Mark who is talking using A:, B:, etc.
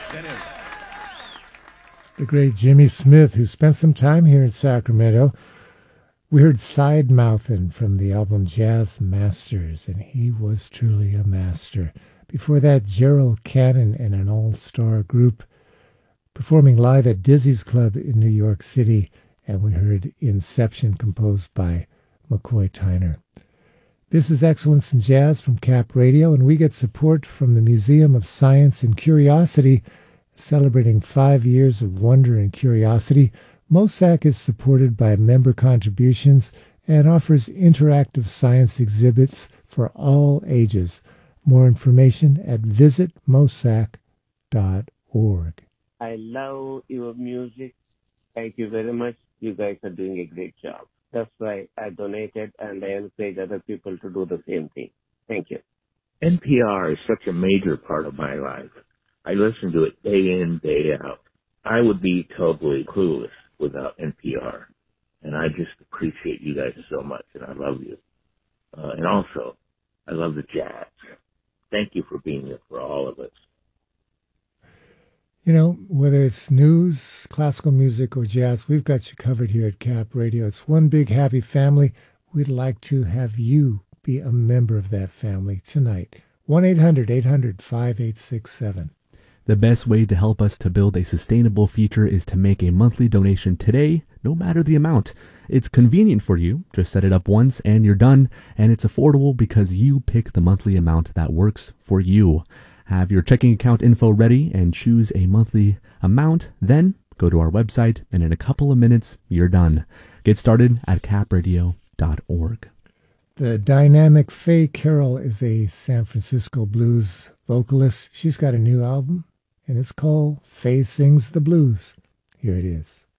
A: The great Jimmy Smith, who spent some time here in Sacramento. We heard Side Mouthin' from the album Jazz Masters, and he was truly a master. Before that, Gerald Cannon and an all-star group performing live at Dizzy's Club in New York City, and we heard Inception composed by McCoy Tyner. This is Excellence in Jazz from Cap Radio, and we get support from the Museum of Science and Curiosity, celebrating 5 years of wonder and curiosity. MOSAC is supported by member contributions and offers interactive science exhibits for all ages. More information at visitmosac.org.
B: I love your music. Thank you very much. You guys are doing a great job. That's why I donated, and I encourage other people to do the same thing. Thank you.
C: NPR is such a major part of my life. I listen to it day in, day out. I would be totally clueless without NPR. And I just appreciate you guys so much, and I love you. And also, I love the jazz. Thank you for being here for all of us.
A: You know, whether it's news, classical music, or jazz, we've got you covered here at Cap Radio. It's one big happy family. We'd like to have you be a member of that family tonight. 1-800-800-5867.
D: The best way to help us to build a sustainable future is to make a monthly donation today, no matter the amount. It's convenient for you. Just set it up once and you're done. And it's affordable because you pick the monthly amount that works for you. Have your checking account info ready and choose a monthly amount. Then go to our website, and in a couple of minutes, you're done. Get started at capradio.org.
A: The dynamic Faye Carroll is a San Francisco blues vocalist. She's got a new album, and it's called Faye Sings the Blues. Here it is.